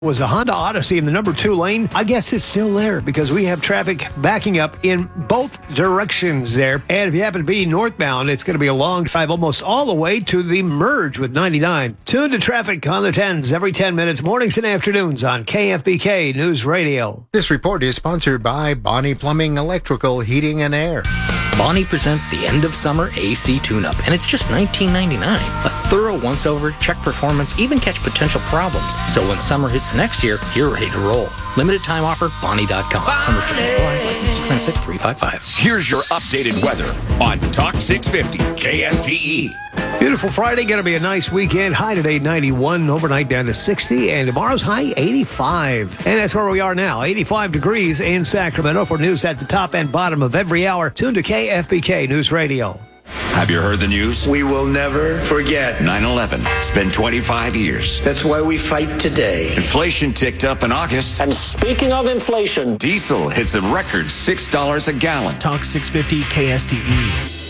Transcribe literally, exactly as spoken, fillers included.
Was a Honda Odyssey in the number two lane. I guess it's still there because we have traffic backing up in both directions there. And if you happen to be northbound, it's going to be a long drive almost all the way to the merge with ninety-nine. Tune to traffic on the tens every ten minutes, mornings and afternoons on K F B K News Radio. This report is sponsored by Bonnie Plumbing, Electrical, Heating, and Air. Bonnie presents the end of summer A C tune-up, and it's just nineteen ninety-nine. A thorough once-over, check performance, even catch potential problems. So when summer hits next year, you're ready to roll. Limited time offer, Bonnie dot com. Summer restrictions apply. License six nine six three five five. Here's your updated weather on Talk six fifty K S T E. Beautiful Friday, going to be a nice weekend. High today, ninety-one, overnight down to sixty, and tomorrow's high, eighty-five. And that's where we are now, eighty-five degrees in Sacramento. For news at the top and bottom of every hour, tune to K F B K News Radio. Have you heard the news? We will never forget. nine eleven. It's been twenty-five years. That's why we fight today. Inflation ticked up in August. And speaking of inflation, Diesel hits a record six dollars a gallon. Talk six fifty K S T E.